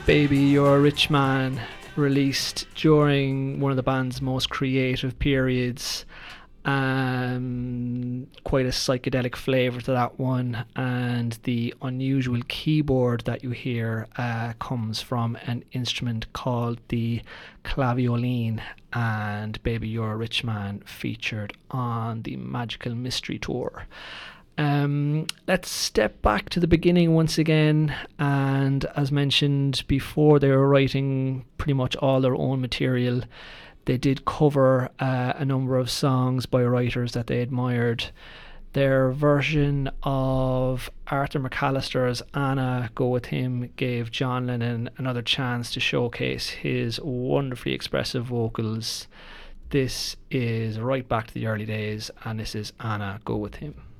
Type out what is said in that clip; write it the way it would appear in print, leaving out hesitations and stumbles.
Baby You're a Rich Man, released during one of the band's most creative periods. Quite a psychedelic flavour to that one, and the unusual keyboard that you hear comes from an instrument called the clavioline, and Baby You're a Rich Man featured on the Magical Mystery Tour. Let's step back to the beginning once again, and as mentioned before, they were writing pretty much all their own material. They did cover a number of songs by writers that they admired. Their version of Arthur McAllister's Anna, Go With Him, gave John Lennon another chance to showcase his wonderfully expressive vocals. This is right back to the early days, and this is Anna, Go With Him.